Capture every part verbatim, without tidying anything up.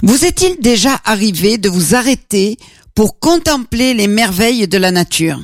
Vous est-il déjà arrivé de vous arrêter pour contempler les merveilles de la nature?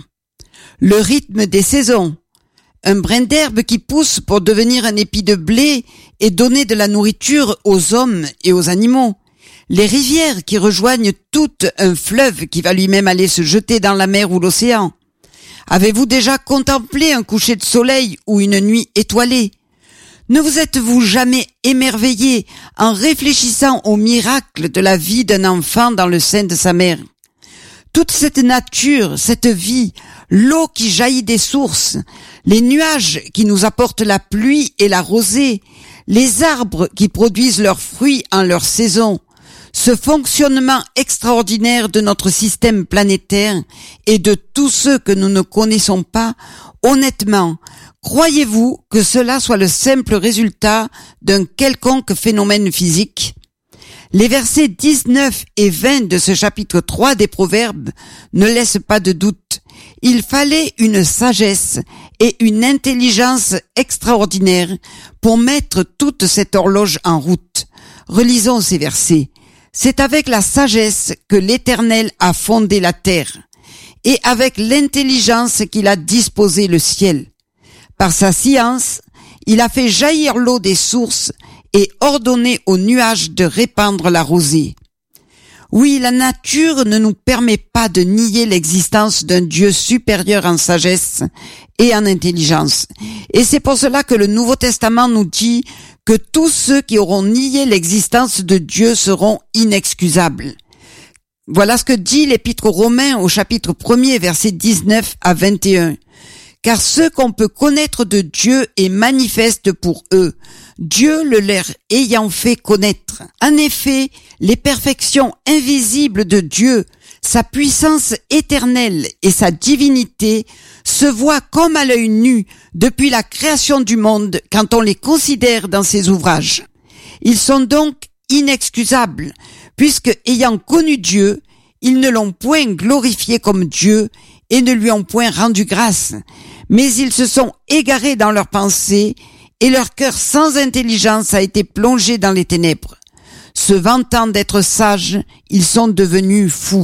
Le rythme des saisons, un brin d'herbe qui pousse pour devenir un épi de blé et donner de la nourriture aux hommes et aux animaux, les rivières qui rejoignent tout un fleuve qui va lui-même aller se jeter dans la mer ou l'océan. Avez-vous déjà contemplé un coucher de soleil ou une nuit étoilée? Ne vous êtes-vous jamais émerveillé en réfléchissant au miracle de la vie d'un enfant dans le sein de sa mère? Toute cette nature, cette vie, l'eau qui jaillit des sources, les nuages qui nous apportent la pluie et la rosée, les arbres qui produisent leurs fruits en leur saison, ce fonctionnement extraordinaire de notre système planétaire et de tous ceux que nous ne connaissons pas, honnêtement, croyez-vous que cela soit le simple résultat d'un quelconque phénomène physique? Les versets dix-neuf et vingt de ce chapitre trois des Proverbes ne laissent pas de doute. Il fallait une sagesse et une intelligence extraordinaires pour mettre toute cette horloge en route. Relisons ces versets. C'est avec la sagesse que l'Éternel a fondé la terre, et avec l'intelligence qu'il a disposé le ciel. Par sa science, il a fait jaillir l'eau des sources et ordonné aux nuages de répandre la rosée. Oui, la nature ne nous permet pas de nier l'existence d'un Dieu supérieur en sagesse et en intelligence. Et c'est pour cela que le Nouveau Testament nous dit que tous ceux qui auront nié l'existence de Dieu seront inexcusables. Voilà ce que dit l'Épître aux Romains au chapitre premier, versets dix-neuf à vingt et un. Car ce qu'on peut connaître de Dieu est manifeste pour eux, Dieu le leur ayant fait connaître. En effet, les perfections invisibles de Dieu, sa puissance éternelle et sa divinité se voient comme à l'œil nu depuis la création du monde quand on les considère dans ses ouvrages. Ils sont donc inexcusables, puisque ayant connu Dieu, ils ne l'ont point glorifié comme Dieu et ne lui ont point rendu grâce, mais ils se sont égarés dans leurs pensées et leur cœur sans intelligence a été plongé dans les ténèbres. Se vantant d'être sages, ils sont devenus fous.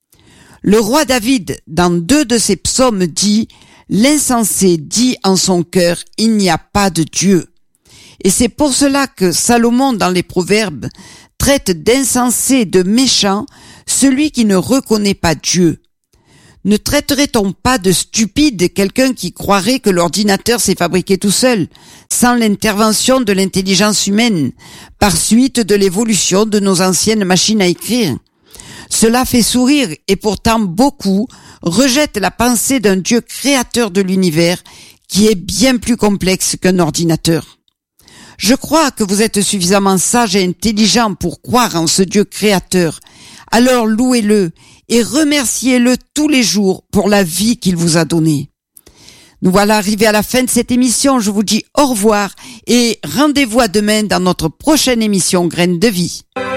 Le roi David, dans deux de ses psaumes, dit « L'insensé dit en son cœur, il n'y a pas de Dieu ». Et c'est pour cela que Salomon, dans les Proverbes, traite d'insensé, de méchant, celui qui ne reconnaît pas Dieu. Ne traiterait-on pas de stupide quelqu'un qui croirait que l'ordinateur s'est fabriqué tout seul, sans l'intervention de l'intelligence humaine, par suite de l'évolution de nos anciennes machines à écrire? Cela fait sourire et pourtant beaucoup rejettent la pensée d'un Dieu créateur de l'univers qui est bien plus complexe qu'un ordinateur. Je crois que vous êtes suffisamment sage et intelligent pour croire en ce Dieu créateur. Alors louez-le et remerciez-le tous les jours pour la vie qu'il vous a donnée. Nous voilà arrivés à la fin de cette émission. Je vous dis au revoir et rendez-vous à demain dans notre prochaine émission Graines de vie.